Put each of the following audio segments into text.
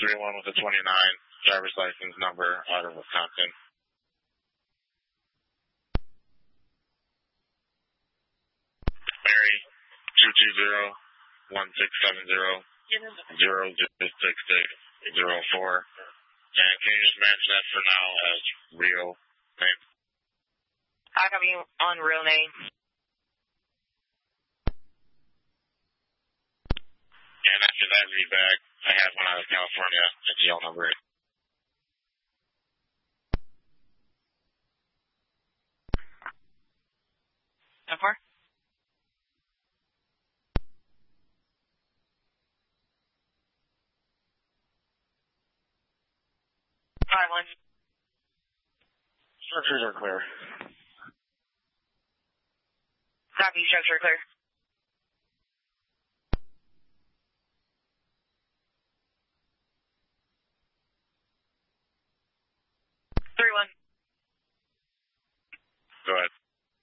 31 with a 29 driver's license number out of Wisconsin. Mary 220-1670-06604. And can you just match that for now as real name? I got you on real name. And after that readback, I have one out of California at GL number 8. So far? One. Structures are clear. Copy, structure clear. One. Go ahead.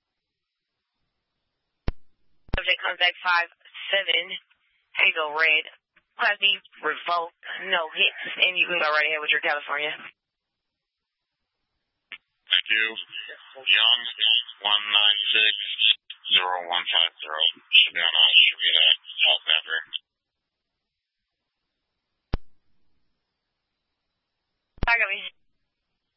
Subject contact 5-7, Hazel Red. Class B revoked, no hits, and you can go right ahead with your California. Thank you. Young 196-0150. Should be on us. Should be that health number. I got me.